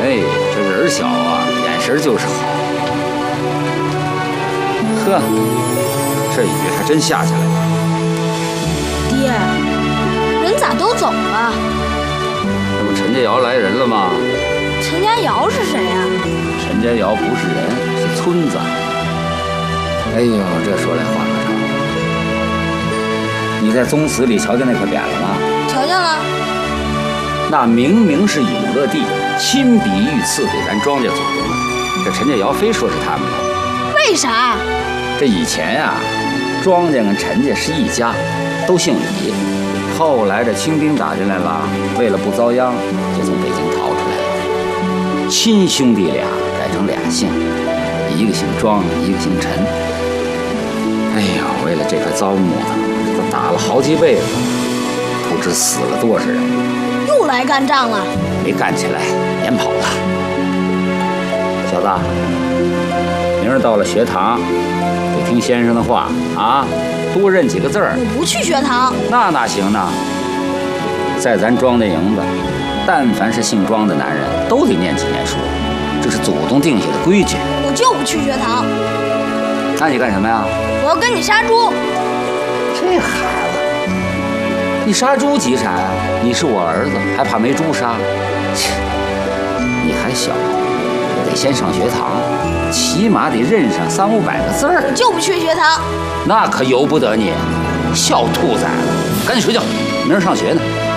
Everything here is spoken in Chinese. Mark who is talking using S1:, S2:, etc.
S1: 哎，这人小啊，眼神就是好。呵，这雨还真下起来了。
S2: 爹，人咋都走了？
S1: 这不陈家窑来人了吗？
S2: 陈家窑是谁呀？
S1: 陈家窑不是人，是村子。哎呦，这说来话可长。你在宗祠里瞧见那块匾了吗？
S2: 瞧见了。
S1: 那明明是永乐帝亲笔御赐给咱庄稼祖宗的，这陈家窑非说是他们的。
S2: 为啥？
S1: 这以前呀，庄稼跟陈家是一家，都姓李。后来这清兵打进来了，为了不遭殃，就从北京逃出来了。亲兄弟俩改成俩姓，一个姓庄，一个姓陈。哎呀，为了这块糟木头，这都打了好几辈子，不知死了多少人。
S2: 又来干仗了？
S1: 没干起来，撵跑了。小子，明儿到了学堂，得听先生的话啊，多认几个字儿。
S2: 我不去学堂。
S1: 那哪行呢？在咱庄的营子，但凡是姓庄的男人，都得念几年书，这是祖宗定下的规矩。
S2: 我就不去学堂。
S1: 那你干什么呀？
S2: 我要跟你杀猪。
S1: 这孩子，你杀猪急啥呀？你是我儿子，还怕没猪杀？切，你还小，得先上学堂，起码得认上300-500个字儿。
S2: 我就不去学堂。
S1: 那可由不得你，小兔崽子，赶紧睡觉，明儿上学呢。